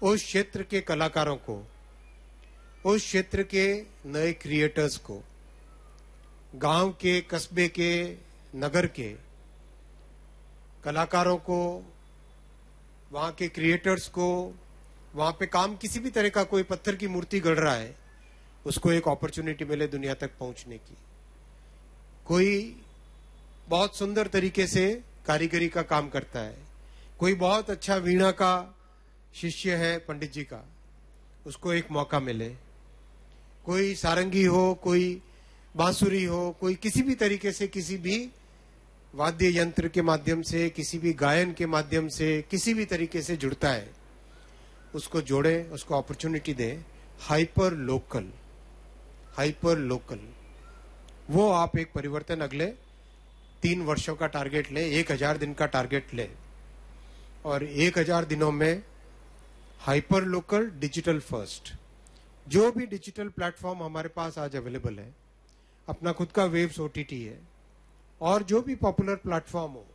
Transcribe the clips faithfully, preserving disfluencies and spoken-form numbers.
उस क्षेत्र के कलाकारों को, उस क्षेत्र के नए क्रिएटर्स को, गांव के, कस्बे के, नगर के कलाकारों को, वहां के क्रिएटर्स को, वहां पे काम किसी भी तरह का कोई पत्थर की मूर्ति गढ़ रहा है, उसको एक अपॉर्चुनिटी मिले दुनिया तक पहुंचने की। कोई बहुत सुंदर तरीके से कारीगरी का काम करता है, कोई बहुत अच्छा वीणा का शिष्य है पंडित जी का, उसको एक मौका मिले। कोई सारंगी हो, कोई बांसुरी हो, कोई किसी भी तरीके से, किसी भी वाद्य यंत्र के माध्यम से, किसी भी गायन के माध्यम से, किसी भी तरीके से जुड़ता है, उसको जोड़े, उसको अपॉर्चुनिटी दे। हाइपर लोकल, हाइपर लोकल, वो आप एक परिवर्तन अगले तीन वर्षों का टारगेट ले, एक हजार दिन का टारगेट ले, और एक हजार दिनों में हाइपर लोकल, डिजिटल फर्स्ट, जो भी डिजिटल प्लेटफॉर्म हमारे पास आज अवेलेबल है, अपना खुद का वेव्स ओटीटी है, और जो भी पॉपुलर प्लेटफॉर्म हो,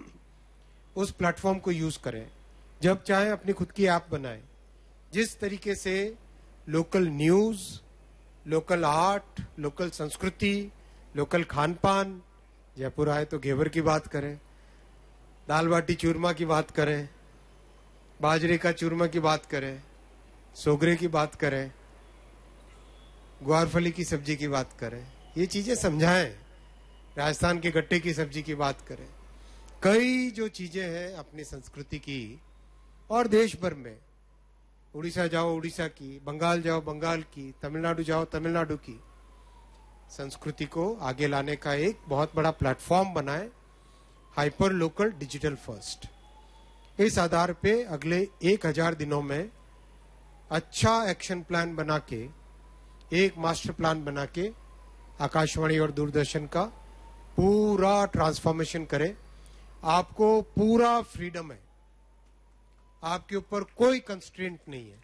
उस प्लेटफॉर्म को यूज करें। जब चाहे अपनी खुद की ऐप बनाएं। जिस तरीके से local news, local art, local संस्कृति, लोकल खान पान, जयपुर आए तो घेवर की बात करें, दाल बाटी चूरमा की बात करें, बाजरे का चूरमा की बात करें, सोगरे की बात करें, ग्वारफली की सब्जी की बात करें, ये चीजें समझाएं। राजस्थान के गट्टे की सब्जी की बात करें, कई जो चीजें हैं अपनी संस्कृति की, और देश भर में, उड़ीसा जाओ उड़ीसा की, बंगाल जाओ बंगाल की, तमिलनाडु जाओ तमिलनाडु की, संस्कृति को आगे लाने का एक बहुत बड़ा प्लेटफॉर्म बनाए, हाइपर लोकल, डिजिटल फर्स्ट। इस आधार पे अगले एक हजार दिनों में अच्छा एक्शन प्लान बना के, एक मास्टर प्लान बना के आकाशवाणी और दूरदर्शन का पूरा ट्रांसफॉर्मेशन करे। आपको पूरा फ्रीडम है, आपके ऊपर कोई कंस्ट्रेंट नहीं है,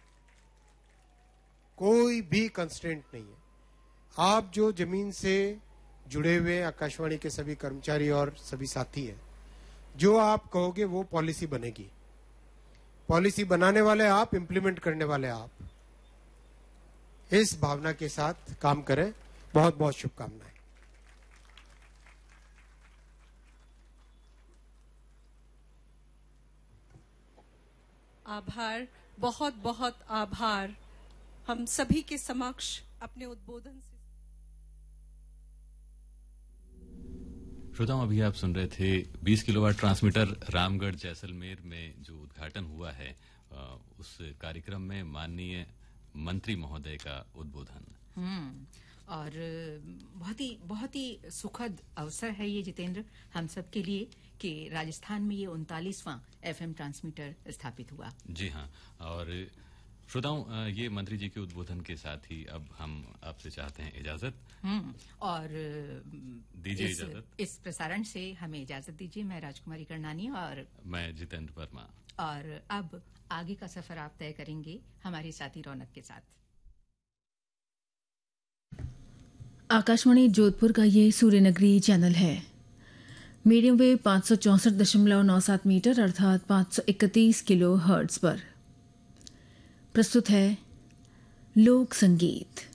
कोई भी कंस्ट्रेंट नहीं है। आप जो जमीन से जुड़े हुए आकाशवाणी के सभी कर्मचारी और सभी साथी हैं, जो आप कहोगे वो पॉलिसी बनेगी। पॉलिसी बनाने वाले आप, इंप्लीमेंट करने वाले आप। इस भावना के साथ काम करें। बहुत बहुत शुभकामनाएं। आभार, बहुत बहुत आभार। हम सभी के समक्ष अपने उद्बोधन से। श्रोताओं, अभी आप सुन रहे थे बीस किलोवाट ट्रांसमीटर रामगढ़ जैसलमेर में जो उद्घाटन हुआ है, उस कार्यक्रम में माननीय मंत्री महोदय का उद्बोधन। हम्म और बहुत ही बहुत ही सुखद अवसर है ये जितेंद्र, हम सब के लिए कि राजस्थान में ये उनतालीसवां एफएम ट्रांसमीटर स्थापित हुआ। जी हाँ, और श्रोताओं, ये मंत्री जी के उद्बोधन के साथ ही अब हम आपसे चाहते हैं इजाजत। हम्म और दीजिए इस, इजाजत। इस प्रसारण से हमें इजाजत दीजिए। मैं राजकुमारी करनानी और मैं जितेंद्र वर्मा। और अब आगे का सफर आप तय करेंगे हमारी साथी रौनक के साथ। आकाशवाणी जोधपुर का ये सूर्यनगरी चैनल है। मीडियम वेव पाँच सौ चौंसठ दशमलव नौ सात मीटर अर्थात पाँच सौ इकतीस किलो हर्ट्ज पर प्रस्तुत है लोक संगीत।